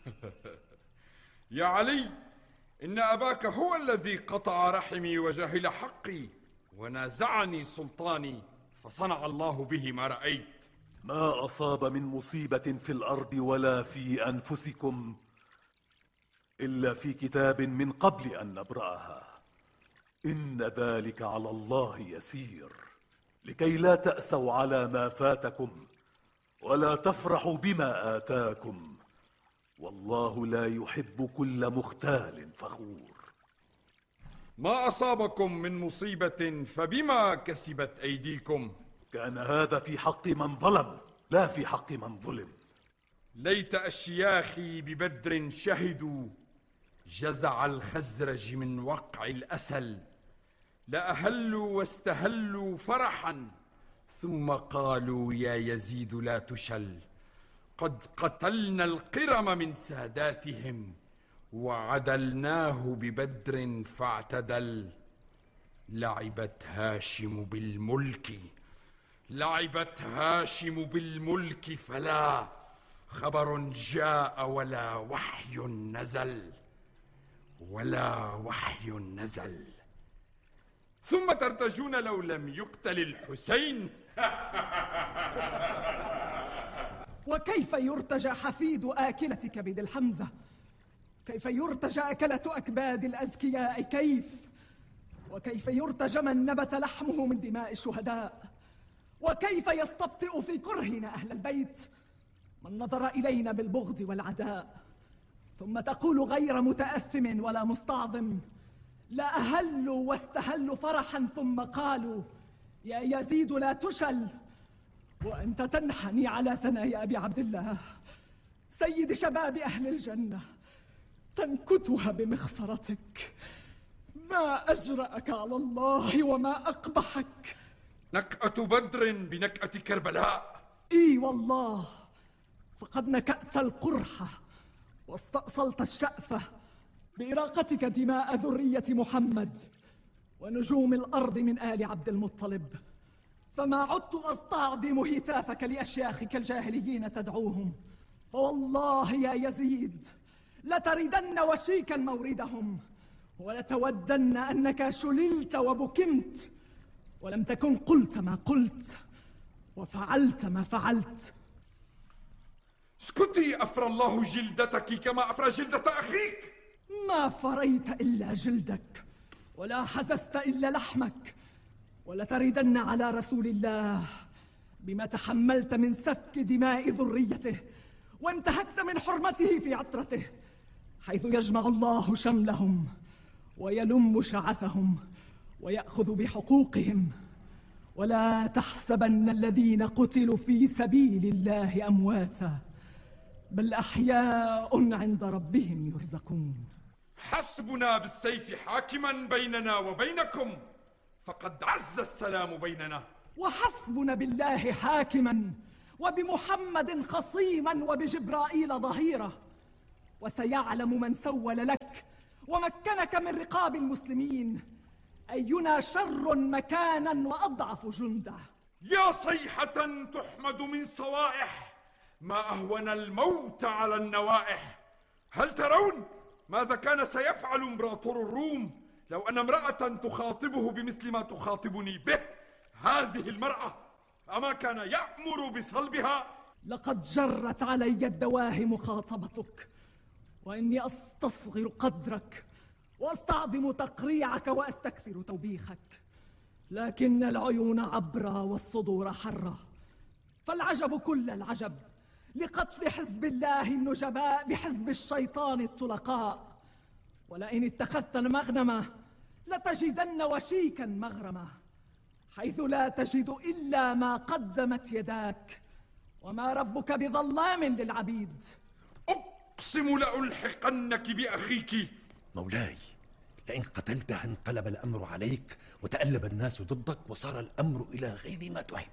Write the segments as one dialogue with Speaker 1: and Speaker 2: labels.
Speaker 1: يا علي، إن أباك هو الذي قطع رحمي وجهل حقي ونازعني سلطاني، فصنع الله به ما رأيت.
Speaker 2: ما أصاب من مصيبة في الأرض ولا في أنفسكم إلا في كتاب من قبل أن نبرأها، إن ذلك على الله يسير، لكي لا تأسوا على ما فاتكم ولا تفرحوا بما آتاكم، والله لا يحب كل مختال فخور.
Speaker 1: ما أصابكم من مصيبة فبما كسبت أيديكم.
Speaker 2: كان هذا في حق من ظلم لا في حق من ظلم.
Speaker 1: ليت أشياخي ببدر شهدوا جزع الخزرج من وقع الأسل، لأهلوا واستهلوا فرحا ثم قالوا يا يزيد لا تشل، قد قتلنا القرم من ساداتهم وعدلناه ببدر فاعتدل. لعبت هاشم بالملك، لعبت هاشم بالملك، فلا خبر جاء ولا وحي نزل، ولا وحي نزل. ثم ترتجون لو لم يقتل الحسين.
Speaker 3: وكيف يرتجى حفيد آكلة كبد الحمزة؟ كيف يرتجى أكلة أكباد الأزكياء؟ وكيف يرتجى من نبت لحمه من دماء الشهداء؟ وكيف يستبطئ في كرهنا أهل البيت من نظر إلينا بالبغض والعداء؟ ثم تقول غير متأثم ولا مستعظم، لا أهلوا واستهلوا فرحا ثم قالوا يا يزيد لا تشل، وأنت تنحني على ثنايا أبي عبد الله سيد شباب أهل الجنة، تنكتها بمخصرتك. ما أجرأك على الله وما أقبحك.
Speaker 1: نكأة بدر بنكأة كربلاء.
Speaker 3: إي والله، فقد نكأت القرحة واستأصلت الشأفة بإراقتك دماء ذرية محمد ونجوم الأرض من آل عبد المطلب، فما عدت أستعظم هتافك لأشياخك الجاهليين تدعوهم، فوالله يا يزيد لتردن وشيكا موردهم، ولتودن أنك شللت وبكمت ولم تكن قلت ما قلت وفعلت ما فعلت.
Speaker 1: اسكتي، أفرى الله جلدتك كما أفرى جلدة أخيك.
Speaker 3: ما فريت إلا جلدك ولا حززت إلا لحمك، ولتردن على رسول الله بما تحملت من سفك دماء ذريته وانتهكت من حرمته في عطرته، حيث يجمع الله شملهم ويلم شعثهم ويأخذ بحقوقهم. ولا تحسبن الذين قتلوا في سبيل الله أمواتا، بل أحياء عند ربهم يرزقون.
Speaker 1: حسبنا بالسيف حاكما بيننا وبينكم، فقد عز السلام بيننا.
Speaker 3: وحسبنا بالله حاكما وبمحمد خصيما وبجبرائيل ظهيرا، وسيعلم من سول لك ومكنك من رقاب المسلمين أينا شر مكانا وأضعف جندا.
Speaker 1: يا صيحة تحمد من صوائح، ما أهون الموت على النوائح. هل ترون ماذا كان سيفعل إمبراطور الروم لو أن امرأة تخاطبه بمثل ما تخاطبني به؟ هذه المرأة أما كان يأمر بصلبها؟
Speaker 3: لقد جرت علي الدواهي مخاطبتك، وإني أستصغر قدرك وأستعظم تقريعك وأستكثر توبيخك، لكن العيون عبرة والصدور حرة. فالعجب كل العجب لقتل حزب الله النجباء بحزب الشيطان الطلقاء. ولئن اتخذت المغنمة لتجدن وشيكا مغرمة، حيث لا تجد إلا ما قدمت يداك، وما ربك بظلام للعبيد.
Speaker 1: أقسم لألحقنك بأخيك.
Speaker 4: مولاي، لئن قتلته انقلب الأمر عليك وتألب الناس ضدك وصار الأمر إلى غير ما تحب.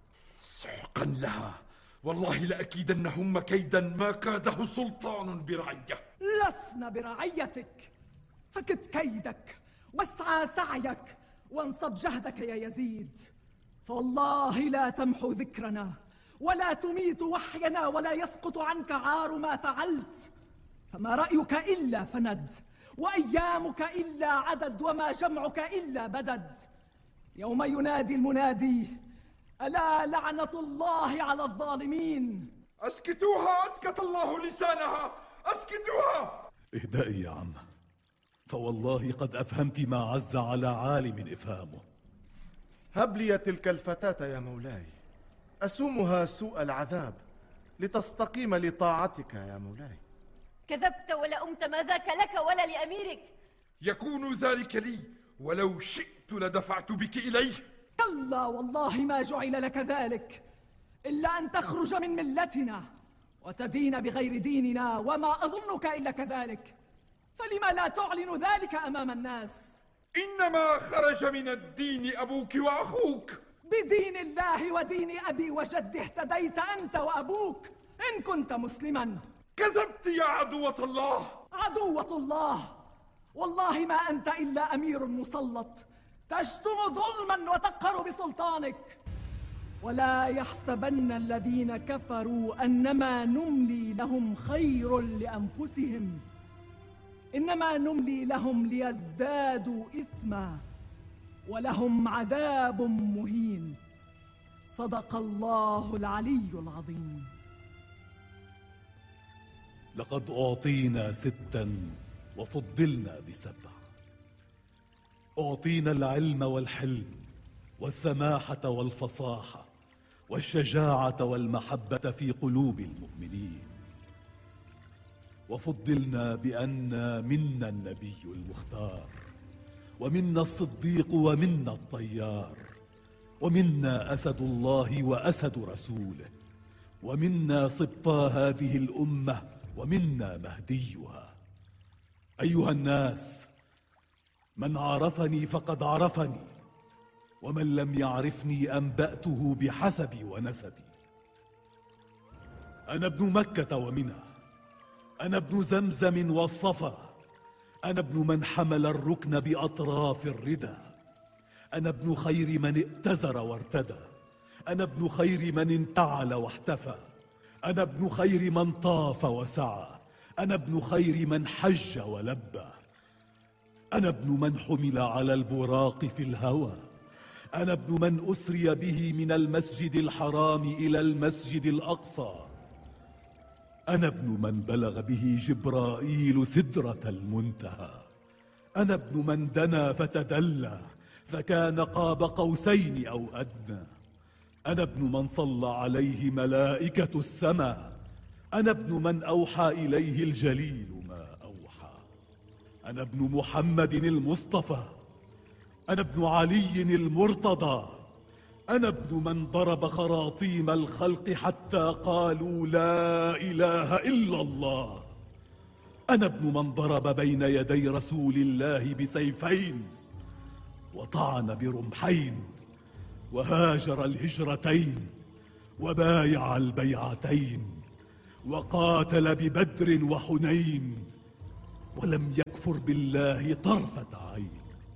Speaker 1: سحقا لها، والله لأكيدنهم كيدا ما كاده سلطان برعية.
Speaker 3: لسنا برعيتك، فكت كيدك واسعى سعيك وانصب جهدك يا يزيد، فوالله لا تمحو ذكرنا ولا تميت وحينا ولا يسقط عنك عار ما فعلت. فما رأيك إلا فند، وأيامك إلا عدد، وما جمعك إلا بدد. يوم ينادي المنادي: ألا لعنة الله على الظالمين.
Speaker 1: أسكتوها، أسكت الله لسانها، أسكتوها.
Speaker 2: اهدئي يا عم، فوالله قد أفهمت ما عز على عالم إفهامه.
Speaker 5: هب لي تلك الفتاة يا مولاي، أسومها سوء العذاب لتستقيم لطاعتك يا مولاي.
Speaker 6: كذبت ولأمت، ما ذاك لك ولا لأميرك.
Speaker 1: يكون ذلك لي، ولو شئت لدفعت بك إليه.
Speaker 3: كلا والله ما جعل لك ذلك، إلا أن تخرج من ملتنا وتدين بغير ديننا، وما أظنك إلا كذلك. فلما لا تعلن ذلك أمام الناس؟
Speaker 1: إنما خرج من الدين أبوك وأخوك.
Speaker 3: بدين الله ودين أبي وجدي اهتديت أنت وأبوك إن كنت مسلما.
Speaker 1: كذبت يا عدوة الله.
Speaker 3: عدوة الله؟ والله ما أنت إلا أمير مسلط تشتم ظلما وتقهر بسلطانك. ولا يحسبن الذين كفروا أنما نملي لهم خير لأنفسهم، إنما نملي لهم ليزدادوا إثما ولهم عذاب مهين. صدق الله العلي العظيم.
Speaker 2: لقد أعطينا 6 وفضلنا ب7. أعطينا العلم والحلم والسماحة والفصاحة والشجاعة والمحبة في قلوب المؤمنين، وفضلنا بأن منا النبي المختار، ومنا الصديق، ومنا الطيار، ومنا أسد الله وأسد رسوله، ومنا سبطا هذه الأمة، ومنا مهديها. أيها الناس، من عرفني فقد عرفني، ومن لم يعرفني أنبأته بحسبي ونسبي. أنا ابن مكة ومنى، أنا ابن زمزم والصفا، أنا ابن من حمل الركن بأطراف الردى، أنا ابن خير من ائتزر وارتدى، أنا ابن خير من انتعل واحتفى، أنا ابن خير من طاف وسعى، أنا ابن خير من حج ولبى، أنا ابن من حمل على البراق في الهوى، أنا ابن من أسري به من المسجد الحرام إلى المسجد الأقصى، أنا ابن من بلغ به جبرائيل سدرة المنتهى، أنا ابن من دنا فتدلى فكان قاب قوسين أو أدنى، أنا ابن من صلى عليه ملائكة السماء، أنا ابن من أوحى إليه الجليل ما أوحى، أنا ابن محمد المصطفى، أنا ابن علي المرتضى، أنا ابن من ضرب خراطيم الخلق حتى قالوا لا إله إلا الله، أنا ابن من ضرب بين يدي رسول الله بسيفين وطعن برمحين، وهاجر الهجرتين، وبايع البيعتين، وقاتل ببدر وحنين، ولم يكفر بالله طرفة عين.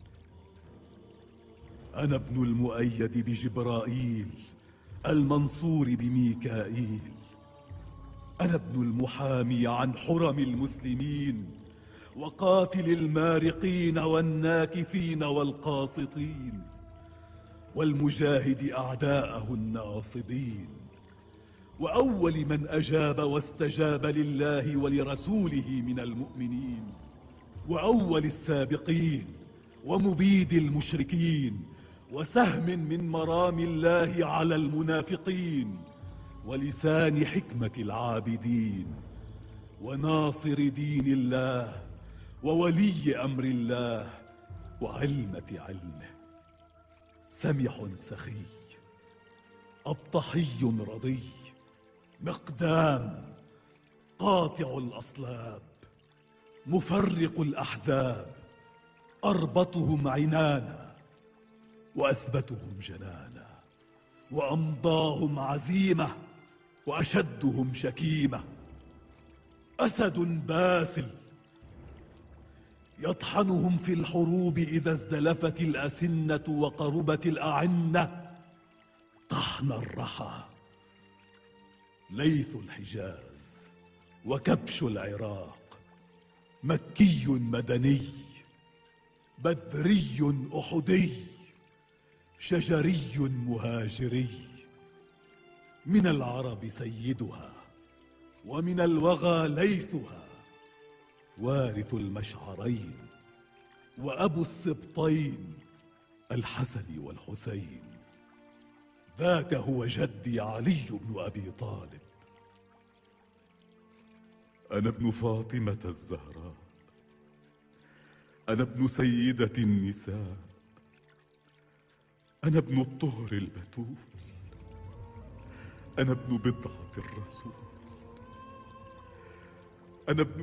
Speaker 2: أنا ابن المؤيد بجبرائيل المنصور بميكائيل، أنا ابن المحامي عن حرم المسلمين، وقاتل المارقين والناكثين والقاسطين، والمجاهد أعداءه الناصبين، وأول من أجاب واستجاب لله ولرسوله من المؤمنين، وأول السابقين، ومبيد المشركين، وسهم من مرام الله على المنافقين، ولسان حكمة العابدين، وناصر دين الله، وولي أمر الله، وعلمة علمه، سمح سخي، أبطحي رضي، مقدام، قاطع الأصلاب، مفرق الأحزاب، أربطهم عنانا، وأثبتهم جنانا، وأمضاهم عزيمة، وأشدهم شكيمة، أسد باسل يطحنهم في الحروب إذا ازدلفت الأسنة وقربت الأعنة، طحن الرحى، ليث الحجاز، وكبش العراق، مكي مدني، بدري أحدي، شجري مهاجري، من العرب سيدها ومن الوغى ليثها، وارث المشعرين وأبو السبطين الحسن والحسين. ذاك هو جدي علي بن أبي طالب.
Speaker 7: أنا ابن فاطمة الزهراء، أنا ابن سيدة النساء، أنا ابن الطهر البتول، أنا ابن بضعة الرسول، أنا ابن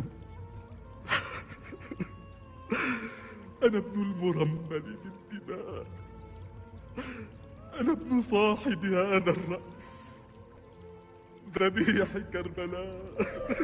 Speaker 7: أنا ابن المرمل بالدماء، أنا ابن صاحب هذا الرأس، ذبيح كربلاء.